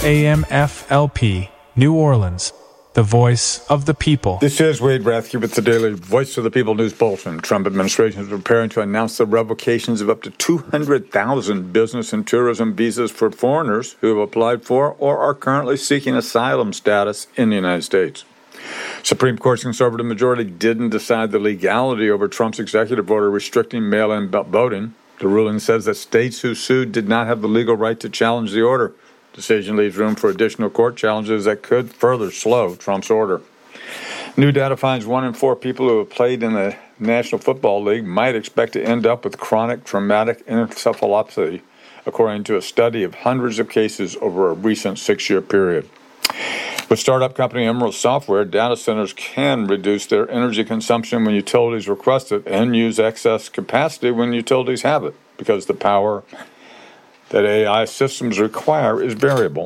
AMFLP, New Orleans, the voice of the people. This is Wade Rathke with the Daily Voice of the People News Bulletin. Trump administration is preparing to announce the revocations of up to 200,000 business and tourism visas for foreigners who have applied for or are currently seeking asylum status in the United States. Supreme Court's conservative majority didn't decide the legality over Trump's executive order restricting mail-in voting. The ruling says that states who sued did not have the legal right to challenge the order. Decision leaves room for additional court challenges that could further slow Trump's order. New data finds 1 in 4 people who have played in the National Football League might expect to end up with chronic traumatic encephalopathy, according to a study of hundreds of cases over a recent 6-year period. With startup company Emerald Software, data centers can reduce their energy consumption when utilities request it and use excess capacity when utilities have it, because the power that AI systems require is variable.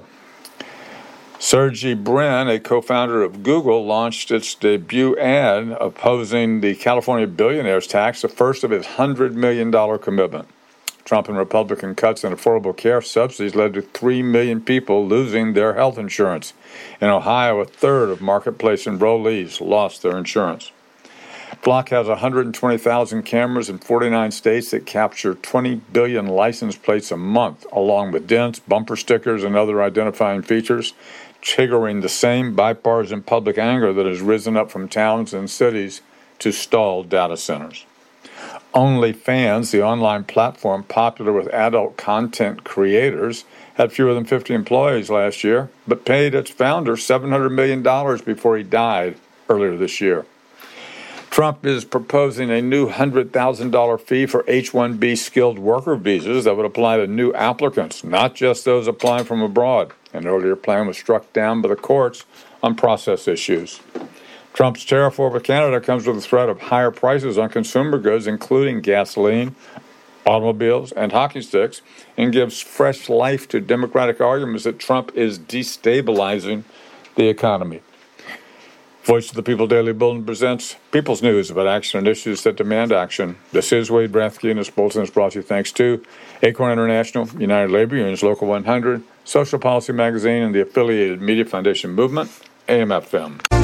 Sergey Brin, a co-founder of Google, launched its debut ad opposing the California billionaires tax, the first of its $100 million commitment. Trump and Republican cuts in affordable care subsidies led to 3 million people losing their health insurance. In Ohio, a third of marketplace enrollees lost their insurance. Block has 120,000 cameras in 49 states that capture 20 billion license plates a month, along with dents, bumper stickers, and other identifying features, triggering the same bipartisan public anger that has risen up from towns and cities to stall data centers. OnlyFans, the online platform popular with adult content creators, had fewer than 50 employees last year, but paid its founder $700 million before he died earlier this year. Trump is proposing a new $100,000 fee for H-1B skilled worker visas that would apply to new applicants, not just those applying from abroad. An earlier plan was struck down by the courts on process issues. Trump's tariff war with Canada comes with the threat of higher prices on consumer goods, including gasoline, automobiles, and hockey sticks, and gives fresh life to Democratic arguments that Trump is destabilizing the economy. Voice of the People Daily Bulletin presents People's News about action and issues that demand action. This is Wade Rathke, and this bulletin is brought to you thanks to Acorn International, United Labor Unions Local 100, Social Policy Magazine, and the affiliated Media Foundation Movement, AMFM.